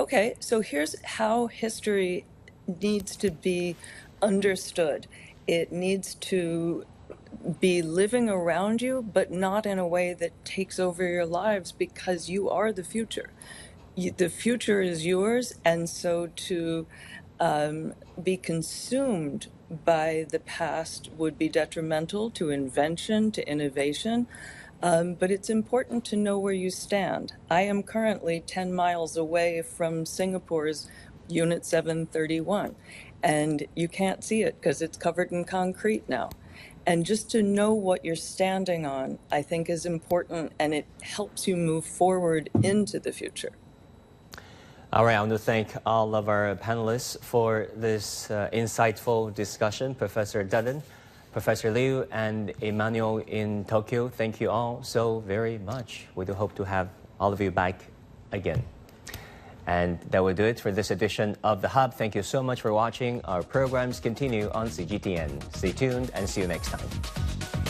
Okay, so here's how history needs to be understood. It needs to be living around you, but not in a way that takes over your lives, because you are the future. The future is yours, and so to be consumed by the past would be detrimental to invention, to innovation. But it's important to know where you stand. I am currently 10 miles away from Singapore's Unit 731, and you can't see it because it's covered in concrete now. And just to know what you're standing on, I think, is important, and it helps you move forward into the future. All right, I want to thank all of our panelists for this insightful discussion. Professor Dutton, Professor Liu, and Emmanuel in Tokyo, thank you all so very much. We do hope to have all of you back again. And that will do it for this edition of The Hub. Thank you so much for watching. Our programs continue on CGTN. Stay tuned and see you next time.